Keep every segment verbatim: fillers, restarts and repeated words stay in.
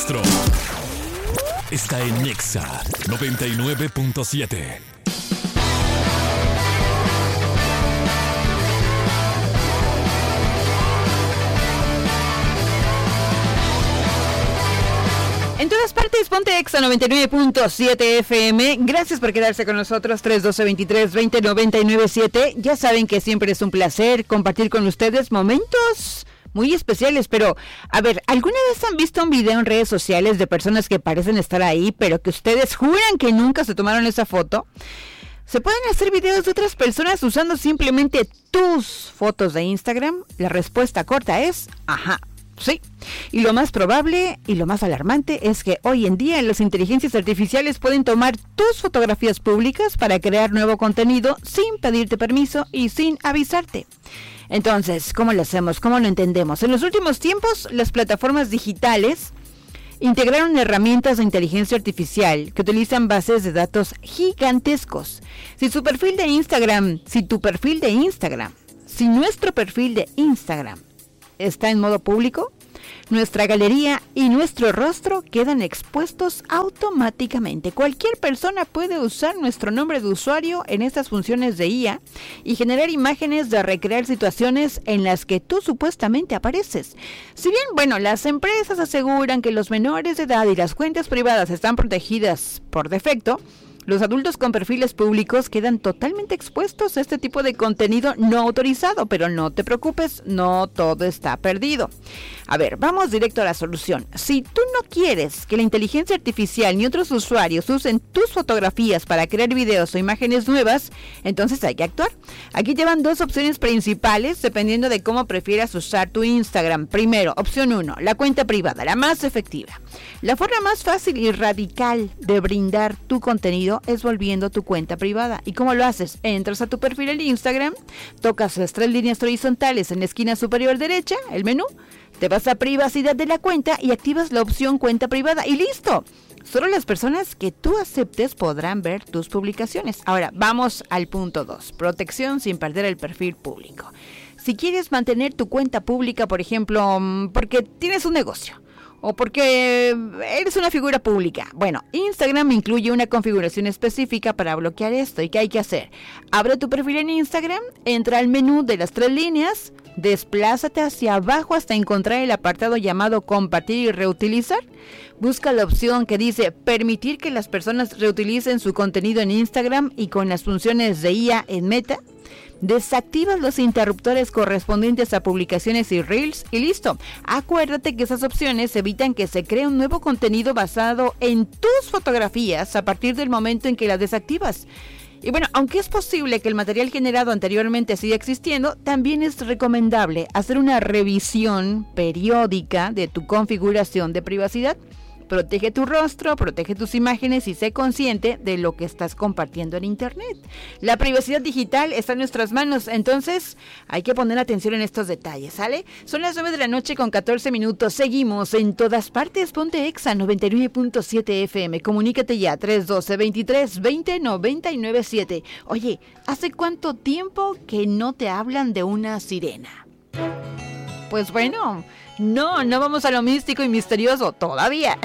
Castro está en Nexa noventa y nueve punto siete. En todas partes, ponte Exa noventa y nueve punto siete F M. Gracias por quedarse con nosotros, tres uno dos, veintitrés veinte noventa y nueve siete. Ya saben que siempre es un placer compartir con ustedes momentos muy especiales, pero, a ver, ¿alguna vez han visto un video en redes sociales de personas que parecen estar ahí, pero que ustedes juran que nunca se tomaron esa foto? ¿Se pueden hacer videos de otras personas usando simplemente tus fotos de Instagram? La respuesta corta es, ajá. Sí, y lo más probable y lo más alarmante es que hoy en día las inteligencias artificiales pueden tomar tus fotografías públicas para crear nuevo contenido sin pedirte permiso y sin avisarte. Entonces, ¿cómo lo hacemos? ¿Cómo lo entendemos? En los últimos tiempos, las plataformas digitales integraron herramientas de inteligencia artificial que utilizan bases de datos gigantescos. Si su perfil de Instagram, si tu perfil de Instagram, si nuestro perfil de Instagram está en modo público, nuestra galería y nuestro rostro quedan expuestos automáticamente. Cualquier persona puede usar nuestro nombre de usuario en estas funciones de I A y generar imágenes de recrear situaciones en las que tú supuestamente apareces. Si bien, bueno, las empresas aseguran que los menores de edad y las cuentas privadas están protegidas por defecto, los adultos con perfiles públicos quedan totalmente expuestos a este tipo de contenido no autorizado, pero no te preocupes, no todo está perdido. A ver, vamos directo a la solución. Si tú no quieres que la inteligencia artificial ni otros usuarios usen tus fotografías para crear videos o imágenes nuevas, entonces hay que actuar. Aquí llevan dos opciones principales dependiendo de cómo prefieras usar tu Instagram. Primero, opción uno, la cuenta privada, la más efectiva. La forma más fácil y radical de brindar tu contenido es volviendo tu cuenta privada. ¿Y cómo lo haces? Entras a tu perfil en Instagram, tocas las tres líneas horizontales en la esquina superior derecha, el menú, te vas a privacidad de la cuenta y activas la opción cuenta privada y listo. Solo las personas que tú aceptes podrán ver tus publicaciones. Ahora, vamos al punto dos, protección sin perder el perfil público. Si quieres mantener tu cuenta pública, por ejemplo, porque tienes un negocio, o porque eres una figura pública. Bueno, Instagram incluye una configuración específica para bloquear esto. ¿Y qué hay que hacer? Abre tu perfil en Instagram, entra al menú de las tres líneas, desplázate hacia abajo hasta encontrar el apartado llamado compartir y reutilizar. Busca la opción que dice permitir que las personas reutilicen su contenido en Instagram y con las funciones de I A en Meta. Desactivas los interruptores correspondientes a publicaciones y reels y listo. Acuérdate que esas opciones evitan que se cree un nuevo contenido basado en tus fotografías a partir del momento en que las desactivas. Y bueno, aunque es posible que el material generado anteriormente siga existiendo, también es recomendable hacer una revisión periódica de tu configuración de privacidad. Protege tu rostro, protege tus imágenes y sé consciente de lo que estás compartiendo en internet. La privacidad digital está en nuestras manos, entonces hay que poner atención en estos detalles, ¿sale? Son las nueve de la noche con catorce minutos. Seguimos en todas partes. Ponte Exa noventa y nueve punto siete F M. Comunícate ya, tres uno dos, veintitrés veinte noventa y nueve siete. Oye, ¿hace cuánto tiempo que no te hablan de una sirena? Pues bueno, no, no vamos a lo místico y misterioso todavía.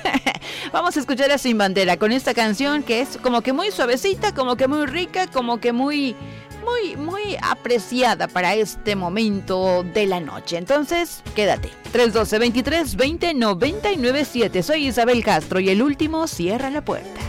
Vamos a escuchar a Sin Bandera con esta canción que es como que muy suavecita, como que muy rica, como que muy, muy, muy apreciada para este momento de la noche. Entonces, quédate. tres uno dos, veintitrés veinte noventa y nueve siete. Soy Isabel Castro y el último cierra la puerta.